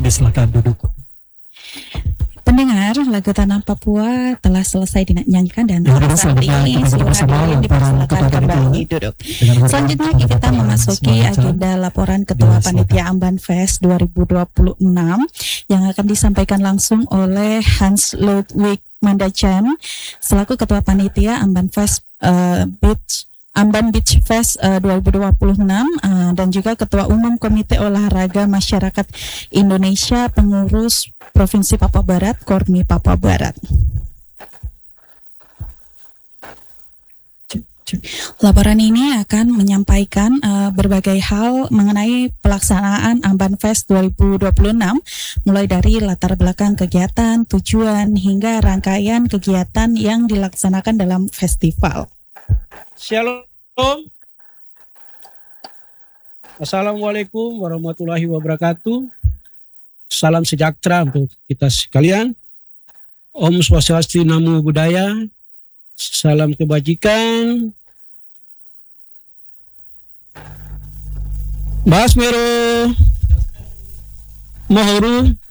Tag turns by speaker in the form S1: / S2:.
S1: silakan duduk.
S2: Pendengar, lagu Tanah Papua telah selesai dinyanyikan dan saat ini seluruh hadirin dipersilakan kembali duduk. Selanjutnya kita memasuki agenda laporan Ketua Panitia Amban Fest 2026 yang akan disampaikan langsung oleh Hans Ludwig Mandachan selaku Ketua Panitia Amban Fest Amban Beach Fest 2026 dan juga Ketua Umum Komite Olahraga Masyarakat Indonesia Pengurus Provinsi Papua Barat, Kormi Papua Barat. Laporan ini akan menyampaikan berbagai hal mengenai pelaksanaan Amban Fest 2026, mulai dari latar belakang kegiatan, tujuan, hingga rangkaian kegiatan yang dilaksanakan dalam festival.
S3: Shalom. Assalamualaikum warahmatullahi wabarakatuh. Salam sejahtera untuk kita sekalian. Om Swastiastu, Namo Buddhaya. Salam kebajikan. Basmero. Mahuru.